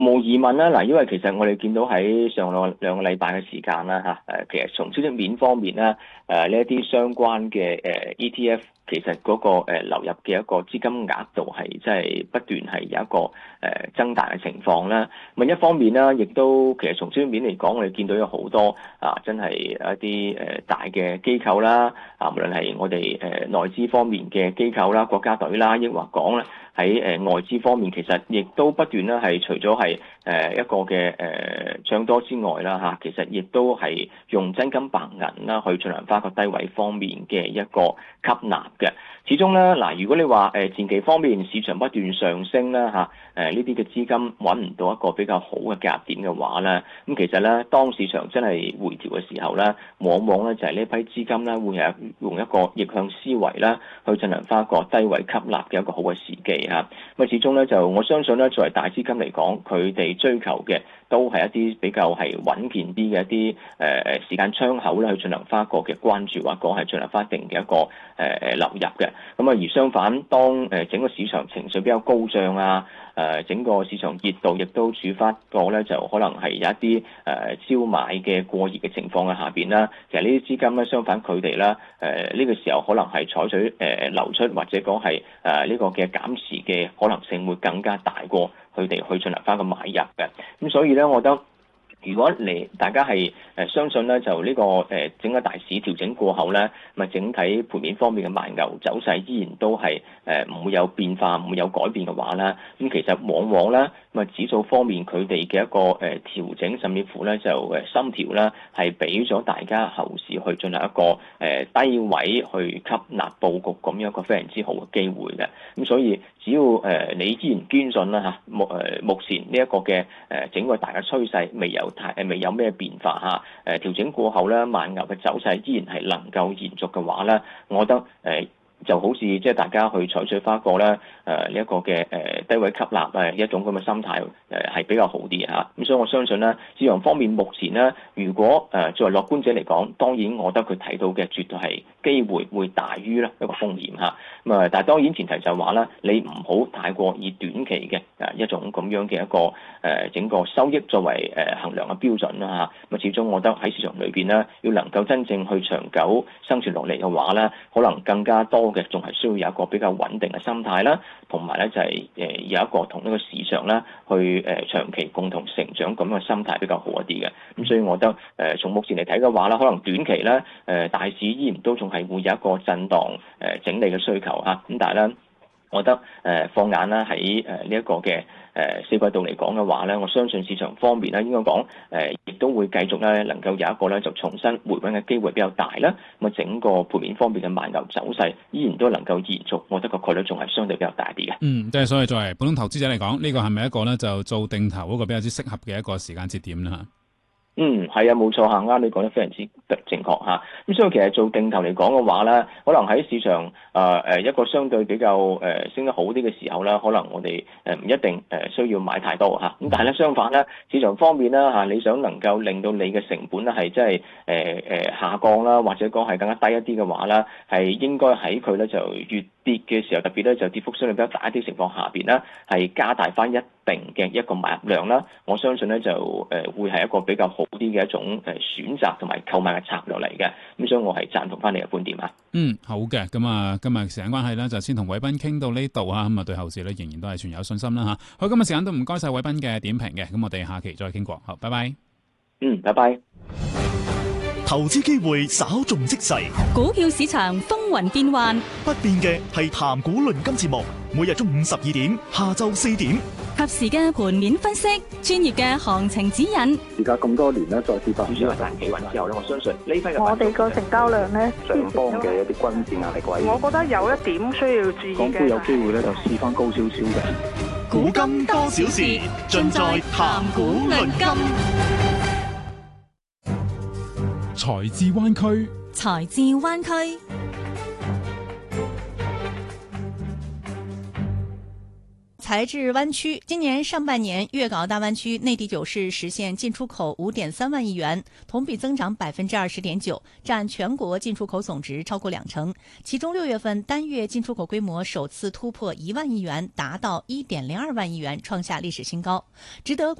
無疑問啦，嗱，因為其實我哋見到喺上兩個禮拜嘅時間啦，其實從消息面方面啦，呢一啲相關嘅ETF，其實嗰個流入嘅一個資金額度係即係不斷係有一個增大嘅情況啦。咁一方面啦，亦都其實從消息面嚟講，我哋見到有好多真係一啲大嘅機構啦，無論係我哋內資方面嘅機構啦、國家隊啦，抑或講咧喺外資方面，其實亦都不斷咧係除咗係一個嘅漲多之外啦，其實亦都係用真金白銀啦去進行翻個低位方面嘅一個吸納嘅。始終咧嗱，如果你話前期方面市場不斷上升啦，呢啲嘅資金揾唔到一個比較好嘅夾點嘅話咧，咁其實咧當市場真係回調嘅時候咧，往往咧就係呢批資金咧會係用一個逆向思維啦去進行翻一個低位吸納嘅一個好嘅時機嚇。咁始終咧就我相信咧作為大資金嚟講，佢哋追求嘅都係一啲比較係穩健啲嘅一啲時間窗口咧去進行翻一個嘅關注，或者講係進行翻一定嘅一個流入嘅。咁而相反，當整個市場情緒比較高漲啊，整個市場熱度亦都處翻個咧，就可能係有一啲超買嘅過熱嘅情況嘅下邊啦。其實呢啲資金咧，相反佢哋咧呢個時候可能係採取流出或者講係呢個嘅減持嘅可能性會更加大過佢哋去進行翻個買入嘅。咁所以咧，我覺得如果大家係相信咧，就呢個整個大市調整過後咧，咁整體盤面方面嘅賣牛走勢依然都係唔會有變化、唔會有改變嘅話咧，咁其實往往咧咁指數方面佢哋嘅一個調整，甚至乎咧就心調咧係俾咗大家後市去進行一個低位去吸納佈局咁樣一個非常之好嘅機會嘅。咁所以只要你依然堅信啦目前呢一個嘅整個大嘅趨勢未有咩變化調整過後咧，慢牛嘅走勢依然係能夠延續嘅話咧，我覺得就好似即係大家去採取翻一個咧呢一個嘅低位吸納一種咁嘅心態係比較好啲嚇。咁所以我相信咧，市場方面目前咧，如果作為樂觀者嚟講，當然我覺得佢睇到嘅絕對係機會大於咧一個風險嚇。咁但係當然前提就係話咧，你唔好太過以短期嘅一種咁樣嘅一個整個收益作為衡量嘅標準啦嚇。咁始終我覺得喺市場裏邊咧，要能夠真正去長久生存落嚟嘅話咧，可能更加多嘅仲係需要有一個比較穩定嘅心態啦，同埋咧就係有一個同呢個市場咧去長期共同成長咁嘅心態比較好一啲嘅。咁所以我覺得從目前嚟睇嘅話啦，可能短期咧大市依然都仲係會有一個震盪整理嘅需求嚇。咁但係咧，我覺得放眼啦喺呢一個嘅四季度嚟講嘅話咧，我相信市場方面咧應該講亦都會繼續咧能夠有一個咧就重新回穩嘅機會比較大啦。咁整個盤面方面嘅慢牛走勢依然都能夠延續，我覺得個概率仲係相對比較大啲嘅。 即係所以作為普通投資者嚟講，呢個係咪一個咧就做定投嗰個比較之適合嘅一個時間節點啦？ 係啊，冇錯嚇，啱你講得非常之正確嚇。咁所以其實做定投嚟講嘅話咧，可能喺市場一個相對比較升得好啲嘅時候咧，可能我哋唔一定需要買太多嚇。咁但係咧相反咧，市場方面啦嚇，你想能夠令到你嘅成本咧係即係下降啦，或者講係更加低一啲嘅話咧，係應該喺佢咧就越跌嘅時候，特別咧就跌幅相對比較大一啲情況下邊咧，係加大翻一定嘅一個買入量啦。我相信咧就會係一個比較好啲嘅一種選擇同埋購買嘅策略嚟嘅。咁所以我係贊同翻你嘅觀點啊。 好嘅。咁啊，今日時間關係咧，就先同偉斌傾到呢度啊。咁啊，對後市咧仍然都係存有信心啦嚇。好，今日時間都唔該晒偉斌嘅點評嘅。咁我哋下期再傾過。好，拜拜。 拜拜。 投資機會稍縱即逝， 股票市場風雲變幻， 不變嘅係談股論金節目，每日中午12點，下晝4點， 及時嘅盤面分析，專業嘅行情指引。 而家咁多年咧，再跌翻主要係大企穩之後咧，我相信呢批嘅我哋個成交量咧， 上方嘅一啲均線壓力位， 我覺得有一點需要注意嘅。 港股有機會咧就試翻高少少嘅。 古今多少事，盡在談股論金。 財智灣區， 財智灣區。 才至湾区，今年上半年粤港澳大湾区内地酒市实现进出口5.3万亿元，同比增长20.9%，占全国进出口总值超过20%。其中6月份单月进出口规模首次突破1万亿元，达到1.02万亿元，创下历史新高。值得